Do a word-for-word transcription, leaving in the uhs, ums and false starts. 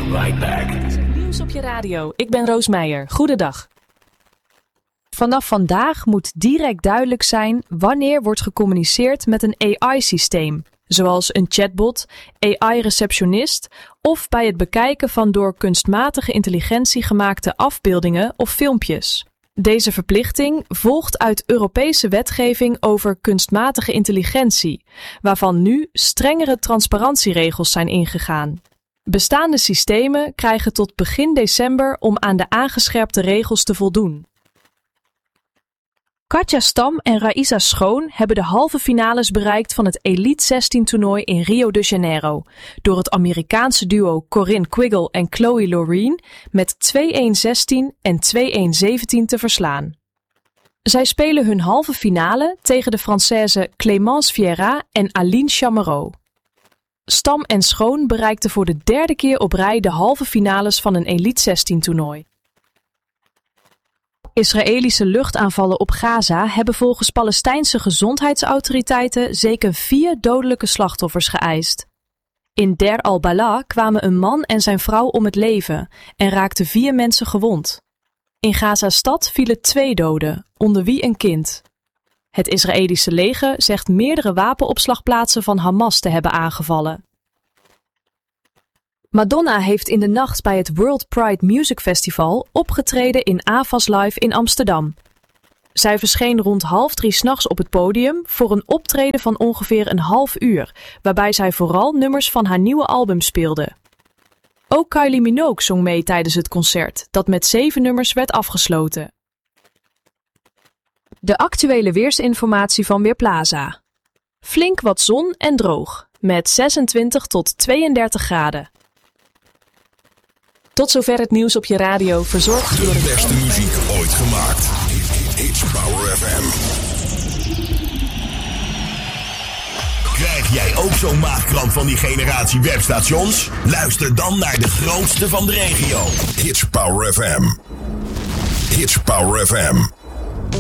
right back. Nieuws op je radio. Ik ben Roos Meijer. Goedendag. Vanaf vandaag moet direct duidelijk zijn wanneer wordt gecommuniceerd met een A I-systeem, zoals een chatbot, A I-receptionist of bij het bekijken van door kunstmatige intelligentie gemaakte afbeeldingen of filmpjes. Deze verplichting volgt uit Europese wetgeving over kunstmatige intelligentie, waarvan nu strengere transparantieregels zijn ingegaan. Bestaande systemen krijgen tot begin december om aan de aangescherpte regels te voldoen. Katja Stam en Raisa Schoon hebben de halve finales bereikt van het Elite zestien toernooi in Rio de Janeiro, door het Amerikaanse duo Corinne Quiggle en Chloe Loreen met twee-een zestien en twee-een zeventien te verslaan. Zij spelen hun halve finale tegen de Française Clémence Vieira en Aline Chamereau. Stam en Schoon bereikten voor de derde keer op rij de halve finales van een Elite zestien toernooi. Israëlische luchtaanvallen op Gaza hebben volgens Palestijnse gezondheidsautoriteiten zeker vier dodelijke slachtoffers geëist. In Der al-Bala kwamen een man en zijn vrouw om het leven en raakten vier mensen gewond. In Gaza-stad vielen twee doden, onder wie een kind. Het Israëlische leger zegt meerdere wapenopslagplaatsen van Hamas te hebben aangevallen. Madonna heeft in de nacht bij het World Pride Music Festival opgetreden in Avas Live in Amsterdam. Zij verscheen rond half drie 's nachts op het podium voor een optreden van ongeveer een half uur, waarbij zij vooral nummers van haar nieuwe album speelde. Ook Kylie Minogue zong mee tijdens het concert, dat met zeven nummers werd afgesloten. De actuele weersinformatie van Weerplaza. Flink wat zon en droog, met zesentwintig tot tweeëndertig graden. Tot zover het nieuws op je radio, verzorgd door De beste muziek ooit gemaakt. It's Power F M. Krijg jij ook zo'n maagkramp van die generatie webstations? Luister dan naar de grootste van de regio. It's Power F M. It's Power F M.